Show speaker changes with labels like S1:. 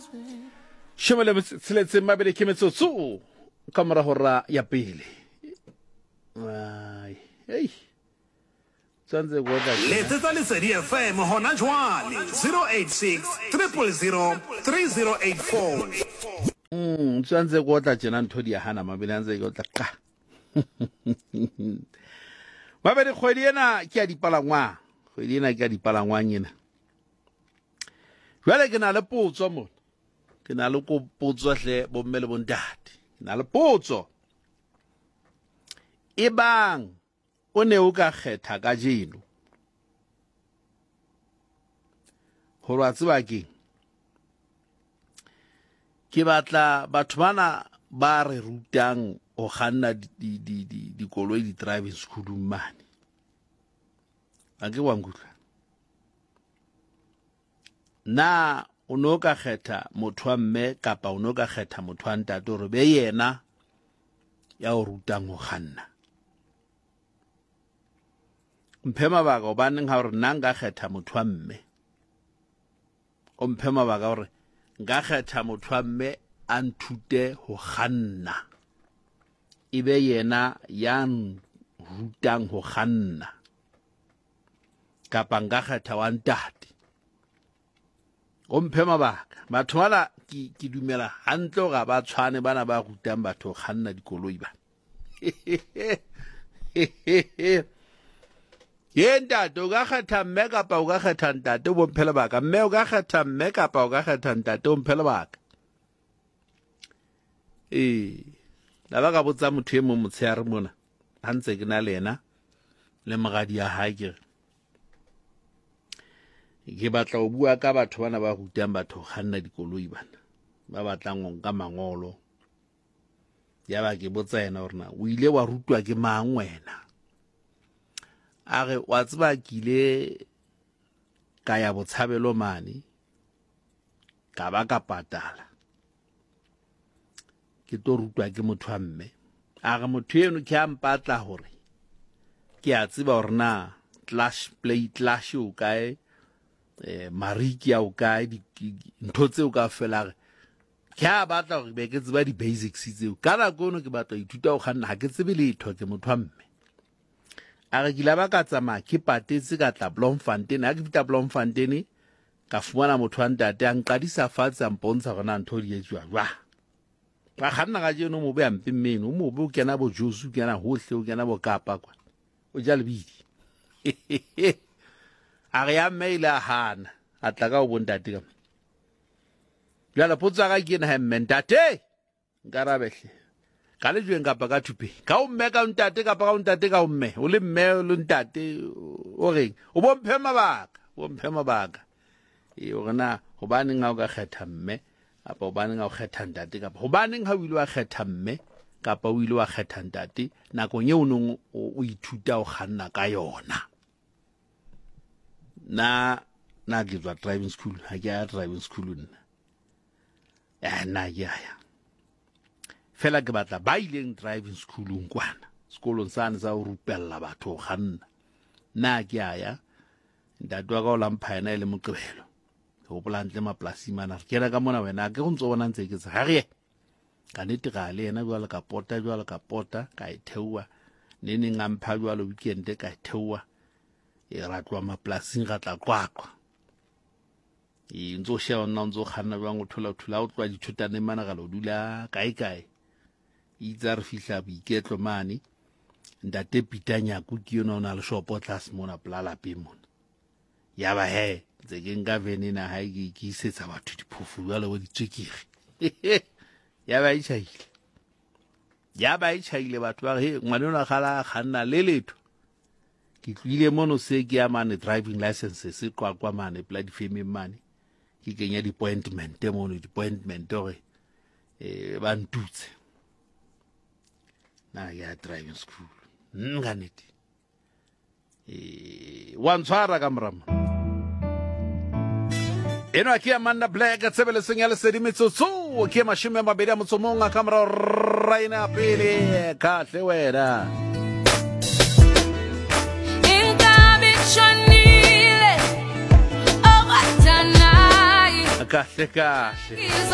S1: Shumele tseletse mabele ke metsotso ka mora hora ya pele. Ai, hey. Tsantse go tla.
S2: Letsetsa Lesedi FM hona jwale 086 000 3084.
S1: Tsantse go tla tsena ntho di hana mabele antse go tla ka. Mabele kgwedi ena ke a dipalangwang. Kgwedi ena ke a dipalangwang ena. Jwale ke na le potso mo. Ke na le go potso hle bo mme le bontate. Ke na le potso. Ebang o ne o ka kgetha ka jeno. Ho rwa tseba keng? Ke batla batho bana ba re rutang o kganna dikoloi di driving school mane. A ke wa ngutla. Na o no ka kgetha motho wa mme kapa o no ka kgetha motho wa ntate hore be yena ya o rutang ho kganna. Mphe mabaka o baneng ha hore nna nka kgetha motho wa mme. O mphe mabaka hore nka kgetha motho wa mme a nthute ho kganna. Ebe yena ya rutang ho kganna. Kapa nka kgetha wa ntate. O mphe mabaka. Batho bana ke dumela hantle ga ba tshwane bana ba rutang batho ho kganna dikoloi ba. Ye ntate o ka kgetha mme kapa o ka kgetha ntate o mphe lebaka. Mme o ka kgetha mme kapa o ka kgetha ntate o mphe lebaka. La ba ka botsa motho e mong motshehare mona ha ntse ke na le yena le mogadi ya hae ke batla o bua ka batho bana ba rutang batho go kganna dikoloi bana ba batlang go nka mangolo. Ya ba ke botsa yena hore na o ile wa rutwa ke mang wena? A re wa tseba kile ka ya botshabelo mane ka ba ka patala ke to rutwa ke motho wa mme. A re motho eno ke a mpatla hore ke a tseba hore na clash play clash o kae mariki ya o kae ntho tseo ka fela re ke a batla hore be ke tseba di basics tseo ka nako eno ke batla ithuta go kganna ha ke tsebe letho ke motho wa mme. A re ke la ba ka tsamaya ke patetse ka tla Bloemfontein. Ha ke fita Bloemfontein ka fumana motho wa ntate a nqadisa fatshe a mpontsha gona ntho di etswa jwa. Ba kganna ga jeno mo be ampe mmeno mo be o kena bo Josu kena hohle o kena bo Kapa kwa o ja lebidi. A re ya maila hana a tla ka o bontate ka jala potsa ga ke na ntate nkarabehle ka le jweng kapa ka thupe ka o mme ka ntate kapa ka ntate ka o mme o le mme o le ntate o reng o bomphe mabaka o gona go baneng ga o ka kgetha mme kapa o baneng ga o kgetha ntate kapa go baneng ga o ile wa kgetha mme kapa o ile wa kgetha ntate nakong e o neng o ithuta o kganna ka yona. Na ke tswa driving school ha ke ya driving school nna na ya fela ke batla ba ileng driving schoolong kwana sekolong sane sa o rupella batho go kganna. Na ke ya ntate wa ka o lampha ena le moqebelo go plantle maplasi mana ke ra ka mona wena ke go ntse bona ntse ke tsa ha re ka nete ga le ena jwalo ka pota ka itheua ne ne ngampha jwalo weekend ka itheua e ratwa maplasing ga tla kwakwa ntso shela nna ntso kganna jwang o thola o tloa dithutane mana ga lo dula kae itsa re fihla boiketlo mane ntate pitanya ku ke yona ona le shopo class mona plala pe mona ya ba he ntse ke nka venena ha ke isetsa batho diphofu jwalo bo ditswekere ya ba itšhaile batho ba he ngwane ona gala kganna le letho ke tlile mono se ke ya mane driving license se kwa mane platform mane ke kenya di-appointment hore ba ntutse na ya driving school nga nete wa ntshwara ka morama eno a ke ya Manna Black tsebeletsong ya Lesedi metsotso ke 21 ka mora raina pele ka tle wena kahle kahle